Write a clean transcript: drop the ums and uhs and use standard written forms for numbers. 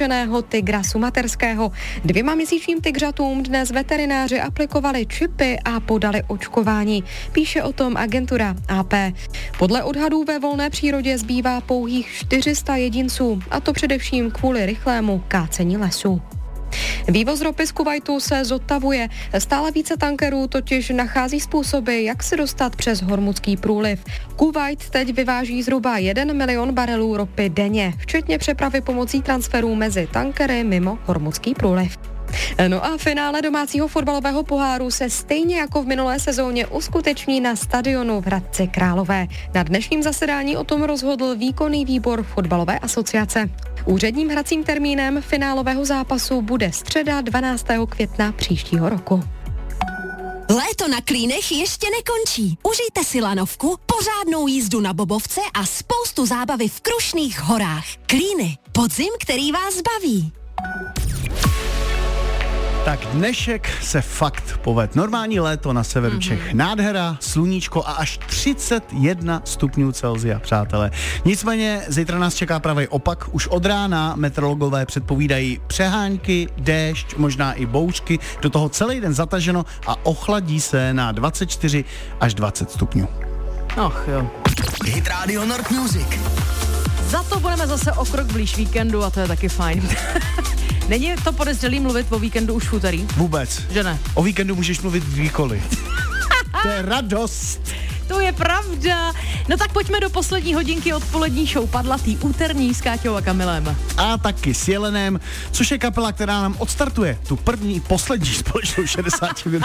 nakaženého tygra sumaterského. 2 měsíčním tygřatům dnes veterináři aplikovali čipy a podali očkování. Píše o tom agentura AP. Podle odhadů ve volné přírodě zbývá pouhých 400 jedinců, a to především kvůli rychlému kácení lesů. Vývoz ropy z Kuvajtu se zotavuje. Stále více tankerů totiž nachází způsoby, jak se dostat přes Hormuzský průliv. Kuvajt teď vyváží zhruba 1 milion barelů ropy denně, včetně přepravy pomocí transferů mezi tankery mimo Hormuzský průliv. No a finále domácího fotbalového poháru se stejně jako v minulé sezóně uskuteční na stadionu v Hradci Králové. Na dnešním zasedání o tom rozhodl výkonný výbor fotbalové asociace. Úředním hracím termínem finálového zápasu bude středa 12. května příštího roku. Léto na Klínech ještě nekončí. Užijte si lanovku, pořádnou jízdu na bobovce a spoustu zábavy v Krušných horách. Klíny, podzim, který vás baví. Tak dnešek se fakt poved. Normální léto na severu Čech. Nádhera, sluníčko a až 31 stupňů Celsia, přátelé. Nicméně zítra nás čeká pravý opak. Už od rána meteorologové předpovídají přehánky, déšť, možná i bouřky. Do toho celý den zataženo a ochladí se na 24 až 20 stupňů. Ach jo. Hit Radio Nord Music. Za to budeme zase o krok blíž víkendu a to je taky fajn. Není to podezřelý mluvit o víkendu už v úterý? Vůbec. Že ne? O víkendu můžeš mluvit kdykoliv. To je radost. To je pravda. No tak pojďme do poslední hodinky odpolední show Padlatý úterní s Káťou a Kamilem. A taky s Jelenem, což je kapela, která nám odstartuje tu poslední společnou 60 minut.